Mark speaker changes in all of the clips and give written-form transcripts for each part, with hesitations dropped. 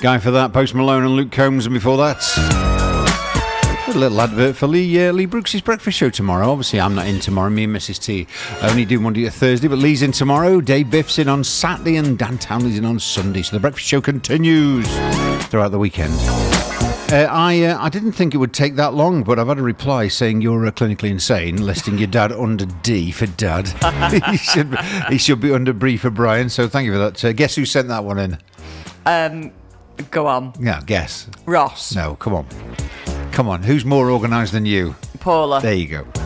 Speaker 1: Guy for that, Post Malone and Luke Combs, and before that, a little advert for Lee Brooks' breakfast show tomorrow. Obviously, I'm not in tomorrow. Me and Mrs. T only do Monday to Thursday, but Lee's in tomorrow. Dave Biff's in on Saturday, and Dan Townley's in on Sunday. So the breakfast show continues throughout the weekend. I didn't think it would take that long, but I've had a reply saying you're clinically insane, listing your dad under D for dad. he should be under B for Brian. So thank you for that. Guess who sent that one in?
Speaker 2: Go on.
Speaker 1: Yeah, guess.
Speaker 2: Ross.
Speaker 1: No, come on. Come on. Who's more organised than you?
Speaker 2: Paula.
Speaker 1: There you go.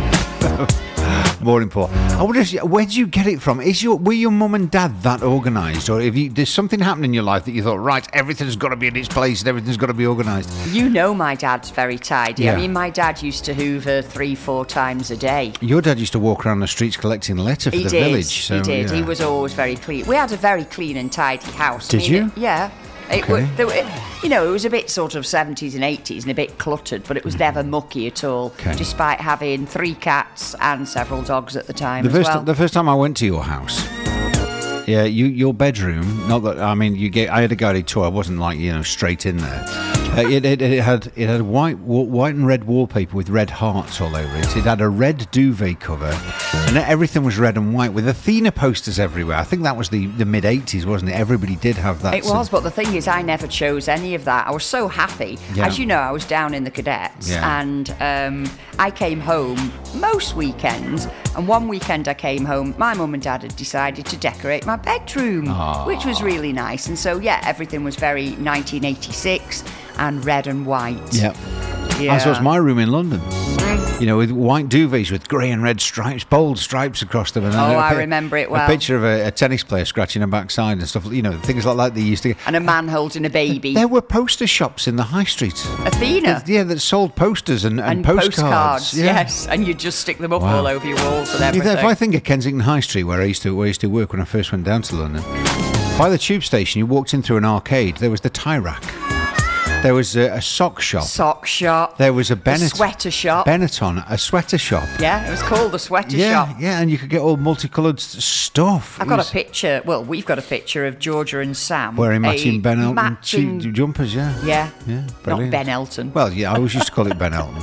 Speaker 1: More important. I wonder, where did you get it from? Were your mum and dad that organised, or there's something happened in your life that you thought, right, everything's got to be in its place and everything's got to be organised?
Speaker 2: You know, my dad's very tidy.
Speaker 1: Yeah.
Speaker 2: I mean, my dad used to hoover 3-4 times a day.
Speaker 1: Your dad used to walk around the streets collecting litter for the village. So,
Speaker 2: he did.
Speaker 1: Yeah.
Speaker 2: He was always very clean. We had a very clean and tidy house.
Speaker 1: Did you?
Speaker 2: Yeah. It was a bit sort of 70s and 80s and a bit cluttered, but it was never mucky at all, despite having 3 cats and several dogs at the time
Speaker 1: The first time I went to your house, yeah, your bedroom, not that, I mean, I had a guided tour, I wasn't like, straight in there. It had white and red wallpaper with red hearts all over it. It had a red duvet cover, and everything was red and white with Athena posters everywhere. I think that was the mid-80s, wasn't it? Everybody did have that.
Speaker 2: It was, but the thing is, I never chose any of that. I was so happy.
Speaker 1: Yeah.
Speaker 2: As you know, I was down in the cadets, and I came home most weekends, and one weekend I came home, my mum and dad had decided to decorate my bedroom, which was really nice. And so, everything was very 1986 and red and white.
Speaker 1: Yeah. As was my room in London. With white duvets with grey and red stripes, bold stripes across them. And
Speaker 2: I remember it well.
Speaker 1: A picture of a tennis player scratching her backside and stuff, things like that they used to...
Speaker 2: And a man holding a baby.
Speaker 1: There were poster shops in the high street.
Speaker 2: Athena?
Speaker 1: That sold posters and postcards.
Speaker 2: Yes, and you just stick them up all over your walls and everything.
Speaker 1: If I think of Kensington High Street, where I used to work when I first went down to London, by the tube station, you walked in through an arcade, there was the tie rack. There was a sock shop. There was a
Speaker 2: sweater shop.
Speaker 1: Benetton, a sweater shop.
Speaker 2: Yeah, it was called the sweater shop.
Speaker 1: Yeah, and you could get all multicoloured stuff.
Speaker 2: I've got a picture. Well, we've got a picture of Georgia and Sam
Speaker 1: wearing matching Ben Elton jumpers. Yeah,
Speaker 2: brilliant. Not Ben Elton.
Speaker 1: Well, I always used to call it Ben Elton.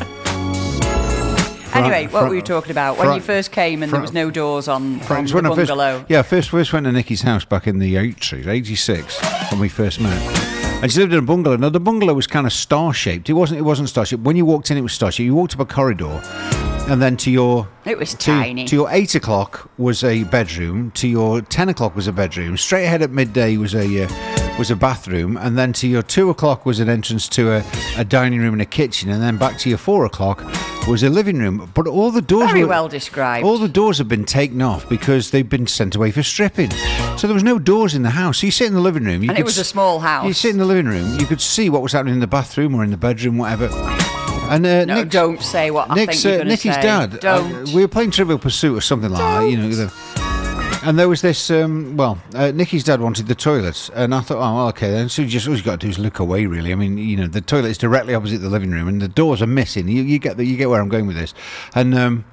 Speaker 2: Anyway, what were you talking about? When you first came and there was no doors on the bungalow.
Speaker 1: First went to Nikki's house back in the 86, when we first met. And she lived in a bungalow. Now, the bungalow was kind of star-shaped. It wasn't star-shaped. When you walked in, it was star-shaped. You walked up a corridor, and then
Speaker 2: it was tiny.
Speaker 1: To your 8 o'clock was a bedroom. To your 10 o'clock was a bedroom. Straight ahead at midday was a bathroom. And then to your 2 o'clock was an entrance to a dining room and a kitchen. And then back to your 4 o'clock was a living room. But all the doors
Speaker 2: very well described.
Speaker 1: All the doors have been taken off because they've been sent away for stripping. So there was no doors in the house. So you sit in the living room.
Speaker 2: And it was a small house.
Speaker 1: You sit in the living room. You could see what was happening in the bathroom or in the bedroom, whatever. And
Speaker 2: no, don't say what I think you're going to say.
Speaker 1: Nikki's dad.
Speaker 2: Don't.
Speaker 1: We were playing Trivial Pursuit or something like that. And there was this. Nikki's dad wanted the toilet, and I thought, okay, then. So all you got to do is look away, really. I mean, the toilet is directly opposite the living room, and the doors are missing. You get where I'm going with this. And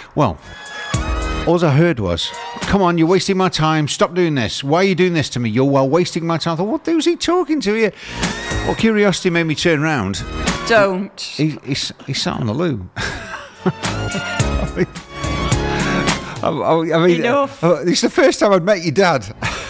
Speaker 1: all I heard was, "Come on, you're wasting my time. Stop doing this. Why are you doing this to me? You're wasting my time." I thought, who's he talking to here? Well, curiosity made me turn round.
Speaker 2: Don't.
Speaker 1: He sat on the loo. I mean,
Speaker 2: enough.
Speaker 1: It's the first time I'd met your dad.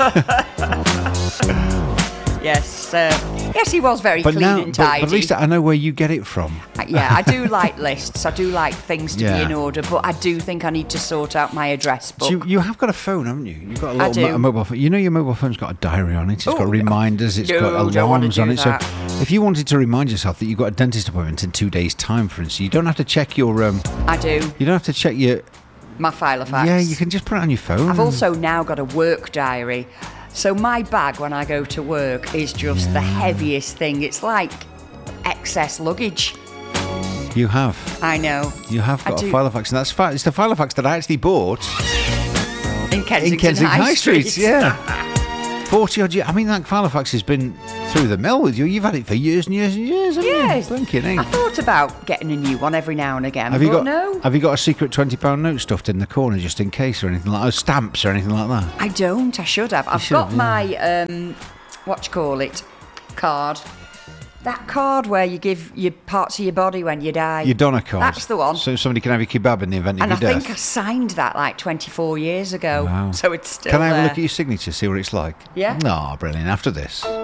Speaker 2: Yes, he was very clean and tidy.
Speaker 1: But at least I know where you get it from.
Speaker 2: I do like lists. I do like things to be in order, but I do think I need to sort out my address book.
Speaker 1: So you have got a phone, haven't you? You've got a mobile phone. Your mobile phone's got a diary on it. It's got reminders. It's got alarms on it. So if you wanted to remind yourself that you've got a dentist appointment in 2 days' time, for instance, you don't have to check your...
Speaker 2: I do.
Speaker 1: You don't have to check
Speaker 2: my Filofax.
Speaker 1: Yeah, you can just put it on your phone.
Speaker 2: I've also now got a work diary. So my bag when I go to work is just the heaviest thing. It's like excess luggage.
Speaker 1: You have.
Speaker 2: I know.
Speaker 1: You have got a Filofax, and that's it's the Filofax that I actually bought
Speaker 2: in Kensington High Street.
Speaker 1: Yeah. 40 odd years. I mean, that Filofax has been through the mill with you. You've had it for years and years and years, haven't you? Blinking,
Speaker 2: I thought about getting a new one every now and again.
Speaker 1: Have you got a secret £20 note stuffed in the corner just in case, or anything like that? Stamps or anything like that?
Speaker 2: I don't. I should have. I've got my card. That card where you give your parts of your body when you die.
Speaker 1: Your donor card.
Speaker 2: That's the one.
Speaker 1: So somebody can have your kebab in the event of your death.
Speaker 2: And I think I signed that like 24 years ago.
Speaker 1: Wow.
Speaker 2: So it's still
Speaker 1: Can I have
Speaker 2: there.
Speaker 1: a look at your signature, see what it's like?
Speaker 2: Yeah.
Speaker 1: Oh, brilliant. After this.